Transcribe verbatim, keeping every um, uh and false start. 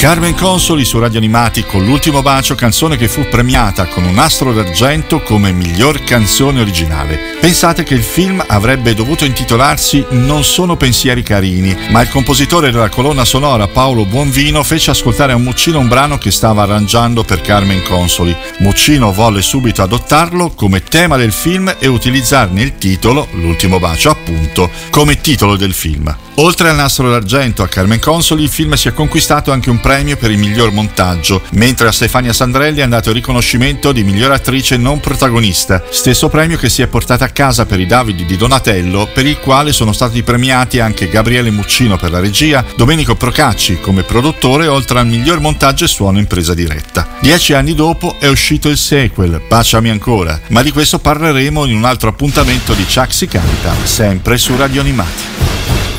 Carmen Consoli su Radio Animati con L'ultimo bacio, canzone che fu premiata con un Nastro d'argento come miglior canzone originale. Pensate che il film avrebbe dovuto intitolarsi Non sono pensieri carini, ma il compositore della colonna sonora Paolo Buonvino fece ascoltare a Muccino un brano che stava arrangiando per Carmen Consoli. Muccino volle subito adottarlo come tema del film e utilizzarne il titolo, L'ultimo bacio appunto, come titolo del film. Oltre al Nastro d'argento a Carmen Consoli, il film si è conquistato anche un premio per il miglior montaggio, mentre a Stefania Sandrelli è andato il riconoscimento di miglior attrice non protagonista, stesso premio che si è portata a casa per i Davidi di Donatello, per il quale sono stati premiati anche Gabriele Muccino per la regia, Domenico Procacci come produttore, oltre al miglior montaggio e suono in presa diretta. Dieci anni dopo è uscito il sequel, Baciami ancora, ma di questo parleremo in un altro appuntamento di Ciak si canta, sempre su Radio Animati.